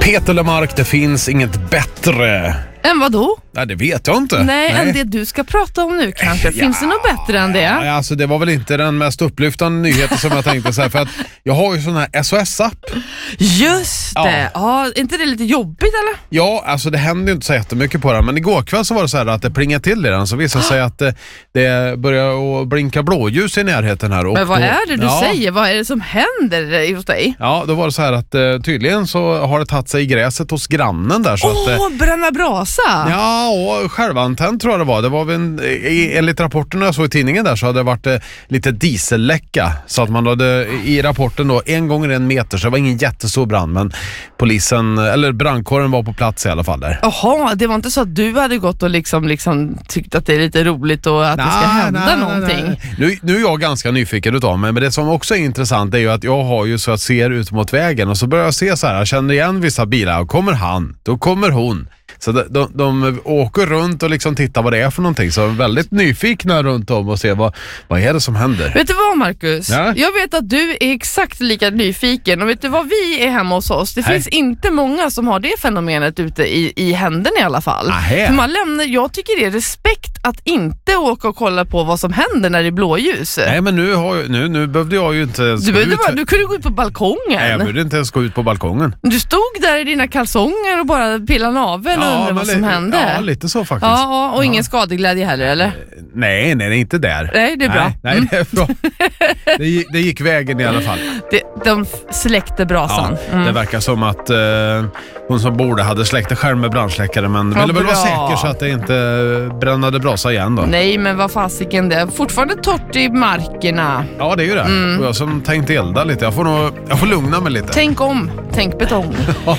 Peter Lemark, det finns inget bättre. Än vad då? Nej, det vet jag inte. Nej, än det du ska prata om nu kanske. Finns det något bättre än det? Ja, alltså det var väl inte den mest upplyftande nyheten som jag tänkte så här, för att jag har ju sån här SOS-app. Just det. Ja, är inte det lite jobbigt eller? Ja, alltså det händer ju inte så jättemycket på den, men igår kväll så var det så här att det plingade till i den, så visade sig att det börjar att blinka blåljus i närheten här. Och men vad då, är det du säger? Vad är det som händer hos dig? Ja, då var det så här att tydligen så har det tagit sig i gräset hos grannen där. Bränna brasa! Ja, och självantänd tror jag det var. Det var väl enligt rapporten jag såg i tidningen där så hade det varit lite dieselläcka. Så att man hade i rapporten då 1 gånger 1 meter, så det var ingen jättestor brand, men polisen, eller brandkåren var på plats i alla fall där. Jaha, det var inte så att du hade gått och liksom tyckt att det är lite roligt och att det ska hända någonting? Nu är jag ganska nyfiken utav mig, men det som också är intressant är ju att jag har ju så att ser ut mot vägen och så börjar jag se så här, jag känner igen vissa bilar, och kommer han, då kommer hon. Så de åker runt och liksom tittar vad det är för någonting. Så jag är väldigt nyfikna runt om och se vad är det som händer. Vet du vad, Marcus? Ja? Jag vet att du är exakt lika nyfiken. Och vet du vad, vi är hemma hos oss. Det finns inte många som har det fenomenet ute i händerna i alla fall. För man lämnar, jag tycker det är respekt att inte åka och kolla på vad som händer när det är blåljus. Nej, men nu behövde jag ju inte ens du kunde gå ut på balkongen. Nej, jag behövde inte ens gå ut på balkongen. Du stod där i dina kalsonger och bara pillade naveln och undrade vad som hände. Ja, lite så faktiskt. Ja, och ingen skadeglädje heller, eller? Nej, det är inte där. Nej, det är bra. Nej, det är bra. Det gick vägen i alla fall. De släckte brasan. Ja, det verkar som att hon som borde hade släckt det själv med brandsläckare, men ville väl vara säker så att det inte brännade brasa igen då. Nej, men vad fasiken, det är fortfarande torrt i markerna. Ja, det är ju det. Och jag som tänkte elda lite. Jag får lugna mig lite. Tänk betong.